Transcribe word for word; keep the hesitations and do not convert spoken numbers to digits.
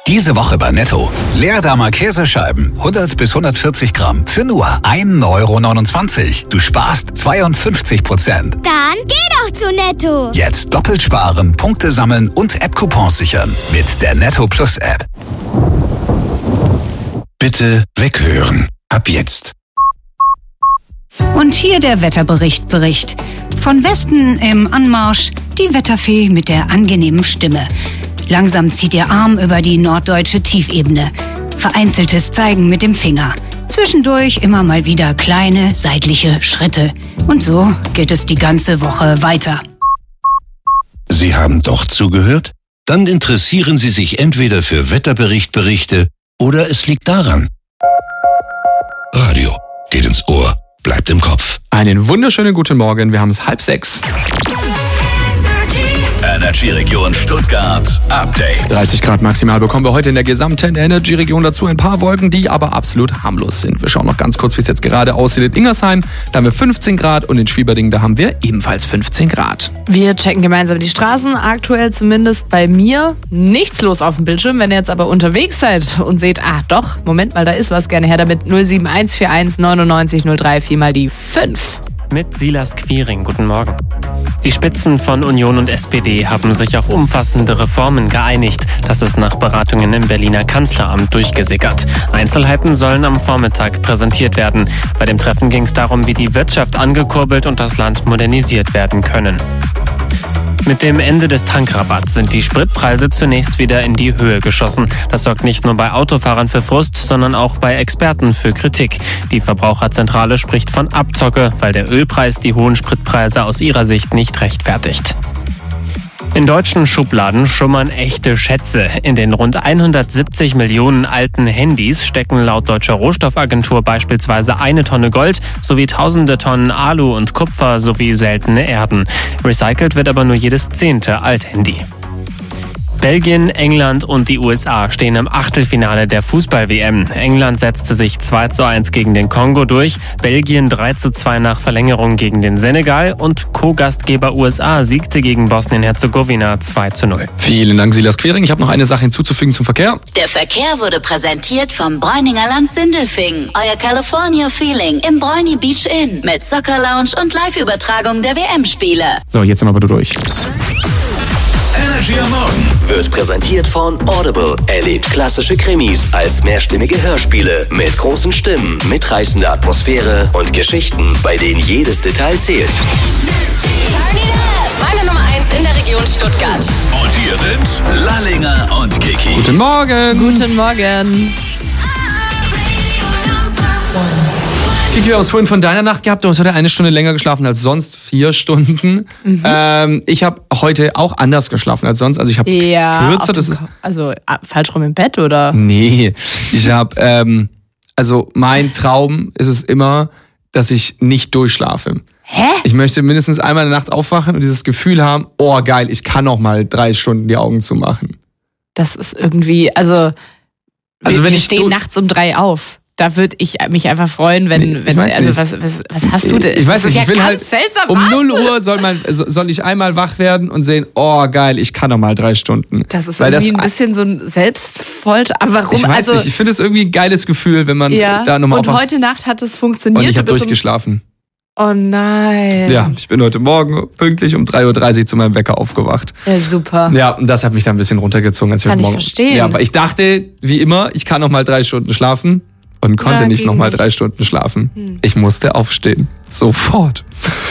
Diese Woche bei Netto. Leerdammer Käsescheiben, hundert bis hundertvierzig Gramm, für nur ein Euro neunundzwanzig. Du sparst zweiundfünfzig Prozent. Dann geh doch zu Netto. Jetzt doppelt sparen, Punkte sammeln und App-Coupons sichern. Mit der Netto Plus App. Bitte weghören. Ab jetzt. Und hier der Wetterbericht Bericht. Von Westen im Anmarsch die Wetterfee mit der angenehmen Stimme. Langsam zieht ihr Arm über die norddeutsche Tiefebene. Vereinzeltes Zeigen mit dem Finger. Zwischendurch immer mal wieder kleine seitliche Schritte. Und so geht es die ganze Woche weiter. Sie haben doch zugehört? Dann interessieren Sie sich entweder für Wetterberichtberichte oder es liegt daran. Radio geht ins Ohr, bleibt im Kopf. Einen wunderschönen guten Morgen, wir haben es halb sechs. Energy-Region Stuttgart Update. dreißig Grad maximal bekommen wir heute in der gesamten Energy-Region, dazu ein paar Wolken, die aber absolut harmlos sind. Wir schauen noch ganz kurz, wie es jetzt gerade aussieht in Ingersheim. Da haben wir fünfzehn Grad und in Schwieberdingen, da haben wir ebenfalls fünfzehn Grad. Wir checken gemeinsam die Straßen, aktuell zumindest bei mir nichts los auf dem Bildschirm. Wenn ihr jetzt aber unterwegs seid und seht, ach doch, Moment mal, da ist was, gerne her damit. null sieben eins vier eins neunundneunzig null drei vier mal die fünf. Mit Silas Quiring, guten Morgen. Die Spitzen von Union und S P D haben sich auf umfassende Reformen geeinigt. Das ist nach Beratungen im Berliner Kanzleramt durchgesickert. Einzelheiten sollen am Vormittag präsentiert werden. Bei dem Treffen ging es darum, wie die Wirtschaft angekurbelt und das Land modernisiert werden können. Mit dem Ende des Tankrabatts sind die Spritpreise zunächst wieder in die Höhe geschossen. Das sorgt nicht nur bei Autofahrern für Frust, sondern auch bei Experten für Kritik. Die Verbraucherzentrale spricht von Abzocke, weil der Ölpreis die hohen Spritpreise aus ihrer Sicht nicht rechtfertigt. In deutschen Schubladen schummern echte Schätze. In den rund hundertsiebzig Millionen alten Handys stecken laut Deutscher Rohstoffagentur beispielsweise eine Tonne Gold sowie tausende Tonnen Alu und Kupfer sowie seltene Erden. Recycelt wird aber nur jedes zehnte Althandy. Belgien, England und die U S A stehen im Achtelfinale der Fußball-W M. England setzte sich zwei zu eins gegen den Kongo durch, Belgien drei zu zwei nach Verlängerung gegen den Senegal und Co-Gastgeber U S A siegte gegen Bosnien-Herzegowina zwei zu null. Vielen Dank, Silas Quiring. Ich habe noch eine Sache hinzuzufügen zum Verkehr. Der Verkehr wurde präsentiert vom Bräuninger Land Sindelfingen. Euer California Feeling im Bräuni Beach Inn mit Soccer Lounge und Live-Übertragung der W M-Spiele. So, jetzt sind wir aber durch. Energy am Morgen wird präsentiert von Audible. Erlebt klassische Krimis als mehrstimmige Hörspiele mit großen Stimmen, mitreißender Atmosphäre und Geschichten, bei denen jedes Detail zählt. Meine Nummer eins in der Region Stuttgart. Und hier sind Lallinger und Kiki. Guten Morgen. Guten Morgen. Kiki, wir haben es vorhin von deiner Nacht gehabt. Du hast heute eine Stunde länger geschlafen als sonst, vier Stunden. Mhm. Ähm, ich habe heute auch anders geschlafen als sonst. Also ich habe ja, kürzer. Das ist also falsch rum im Bett, oder? Nee, ich habe, ähm, also mein Traum ist es immer, dass ich nicht durchschlafe. Hä? Ich möchte mindestens einmal in der Nacht aufwachen und dieses Gefühl haben, oh geil, ich kann noch mal drei Stunden die Augen zumachen. Das ist irgendwie, also, also wir, wenn wir ich stehen du- nachts um drei auf. Da würde ich mich einfach freuen, wenn, Nee, ich wenn weiß also nicht. was, was, was hast du denn? Ich weiß Das nicht, ist ich ja will ganz halt seltsam. um was? null Uhr soll man soll ich einmal wach werden und sehen, oh geil, ich kann noch mal drei Stunden. Das ist Weil irgendwie das, ein bisschen so ein Selbstfolter. Aber warum? Ich weiß also, nicht, ich finde es irgendwie ein geiles Gefühl, wenn man ja. da nochmal Und aufwacht. heute Nacht hat es funktioniert. Und ich Du habe bist durchgeschlafen. Um, oh nein. Ja, ich bin heute Morgen pünktlich um drei Uhr dreißig zu meinem Wecker aufgewacht. Ja, super. Ja, und das hat mich dann ein bisschen runtergezogen. Als ich Kann heute ich Morgen, verstehen. Ja, aber ich dachte, wie immer, ich kann noch mal drei Stunden schlafen und konnte Ja, nicht ging noch mal nicht. drei Stunden schlafen. Ich musste aufstehen. Sofort.